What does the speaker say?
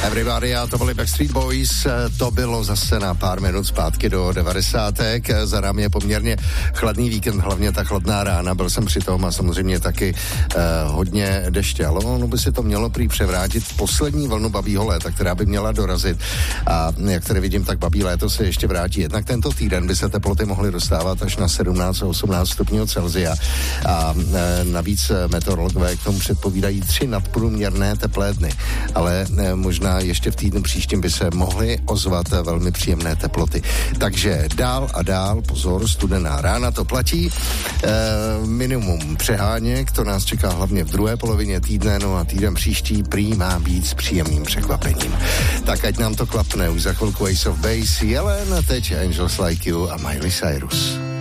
Everybody, a to byli Backstreet Boys, to bylo zase na pár minut zpátky do 90. Za námi je poměrně chladný víkend, hlavně ta chladná rána, byl jsem při tom a samozřejmě taky hodně deště, ale ono by si to mělo prý převrátit v poslední vlnu babího léta, která by měla dorazit a jak tady vidím, tak babí léto se ještě vrátí. Jednak tento týden by se teploty mohly dostávat až na 17 a 18 stupňů Celsia a navíc meteorologové k tomu předpovídají 3 nadprůměrné teplé dny, ale možná ještě v týdnu příštím by se mohly ozvat velmi příjemné teploty. Takže dál a dál, pozor, studená rána, to platí. Minimum přeháněk, to nás čeká hlavně v druhé polovině týdne, no a týden příští prý má být s příjemným překvapením. Tak ať nám to klapne, už za chvilku Ace of Base, Jelen, teď Angels Like You a Miley Cyrus.